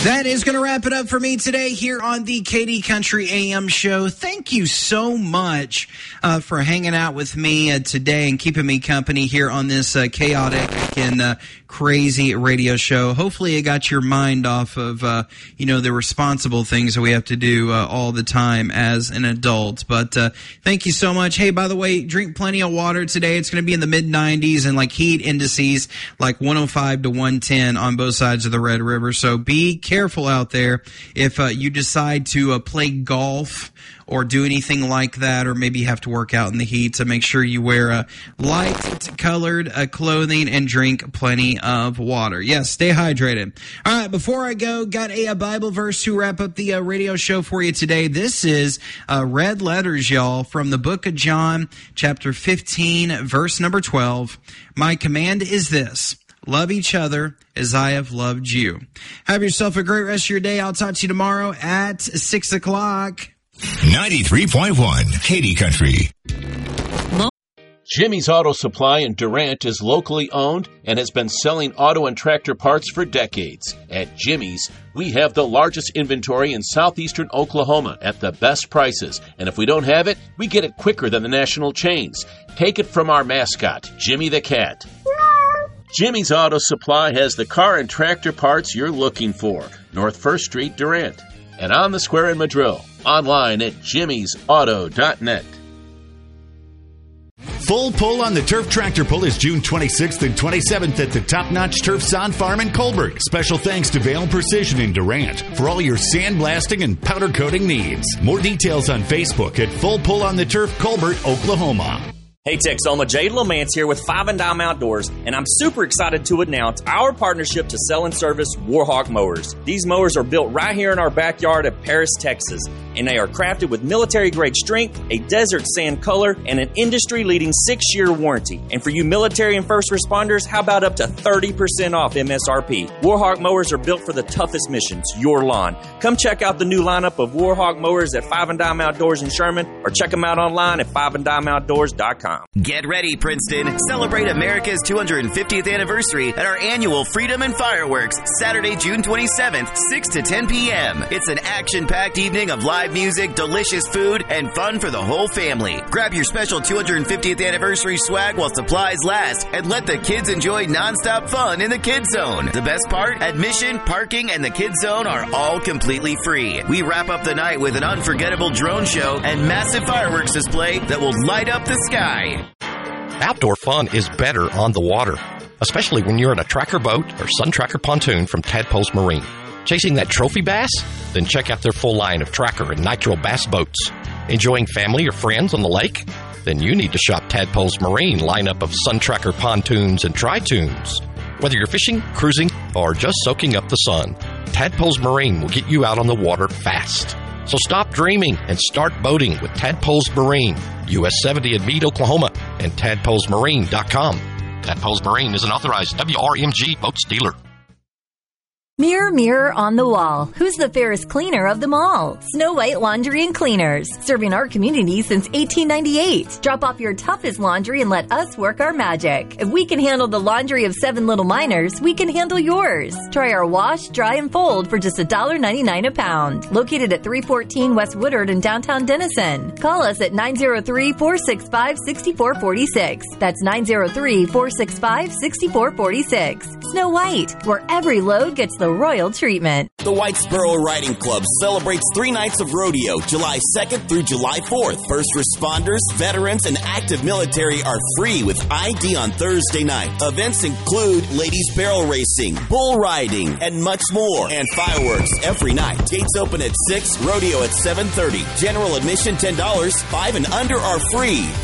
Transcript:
That is going to wrap it up for me today here on the KD Country AM show. Thank you so much for hanging out with me today and keeping me company here on this chaotic and crazy radio show. Hopefully it got your mind off of, the responsible things that we have to do all the time as an adult. But thank you so much. Hey, by the way, drink plenty of water today. It's going to be in the mid-90s and heat indices 105 to 110 on both sides of the Red River. So be careful out there if you decide to play golf or do anything like that, or maybe have to work out in the heat. So make sure you wear light-colored clothing and drink plenty of water. Yes, stay hydrated. All right, before I go, got a Bible verse to wrap up the radio show for you today. This is red letters, y'all, from the book of John, chapter 15, verse number 12. My command is this: love each other as I have loved you. Have yourself a great rest of your day. I'll talk to you tomorrow at 6 o'clock. 93.1 KD Country. Jimmy's Auto Supply in Durant is locally owned and has been selling auto and tractor parts for decades. At Jimmy's, we have the largest inventory in southeastern Oklahoma at the best prices. And if we don't have it, we get it quicker than the national chains. Take it from our mascot, Jimmy the Cat. Jimmy's Auto Supply has the car and tractor parts you're looking for. North 1st Street, Durant. And on the square in Madrill. Online at jimmysauto.net. Full Pull on the Turf Tractor Pull is June 26th and 27th at the Top Notch Turf Sand Farm in Colbert. Special thanks to Vale Precision in Durant for all your sandblasting and powder coating needs. More details on Facebook at Full Pull on the Turf, Colbert, Oklahoma. Hey Texoma, Jade Lamance here with Five and Dime Outdoors, and I'm super excited to announce our partnership to sell and service Warhawk mowers. These mowers are built right here in our backyard of Paris, Texas, and they are crafted with military-grade strength, a desert sand color, and an industry-leading 6-year warranty. And for you military and first responders, how about up to 30% off MSRP? Warhawk mowers are built for the toughest missions, your lawn. Come check out the new lineup of Warhawk mowers at Five and Dime Outdoors in Sherman, or check them out online at fiveanddimeoutdoors.com. Get ready, Princeton. Celebrate America's 250th anniversary at our annual Freedom and Fireworks, Saturday, June 27th, 6 to 10 p.m. It's an action-packed evening of live music, delicious food, and fun for the whole family. Grab your special 250th anniversary swag while supplies last, and let the kids enjoy nonstop fun in the Kids Zone. The best part? Admission, parking, and the Kids Zone are all completely free. We wrap up the night with an unforgettable drone show and massive fireworks display that will light up the sky. Outdoor fun is better on the water, especially when you're in a tracker boat or Sun Tracker pontoon from Tadpoles Marine. Chasing that trophy bass? Then check out their full line of tracker and nitro bass boats. Enjoying family or friends on the lake? Then you need to shop Tadpoles Marine lineup of Sun Tracker pontoons and tri-tunes. Whether you're fishing, cruising, or just soaking up the sun, Tadpoles Marine will get you out on the water fast. So stop dreaming and start boating with Tadpoles Marine, US 70 in Meade, Oklahoma, and tadpolesmarine.com. Tadpoles Marine is an authorized WRMG boats dealer. Mirror, mirror on the wall. Who's the fairest cleaner of them all? Snow White Laundry and Cleaners. Serving our community since 1898. Drop off your toughest laundry and let us work our magic. If we can handle the laundry of 7 little miners, we can handle yours. Try our wash, dry, and fold for just $1.99 a pound. Located at 314 West Woodard in downtown Denison. Call us at 903-465-6446. That's 903-465-6446. Snow White, where every load gets the royal treatment. The Whitesboro Riding Club celebrates 3 nights of rodeo, July 2nd through July 4th. First responders, veterans, and active military are free with ID on Thursday night. Events include ladies barrel racing, bull riding, and much more. And fireworks every night. Gates open at 6, rodeo at 7:30. General admission $10, 5 and under are free.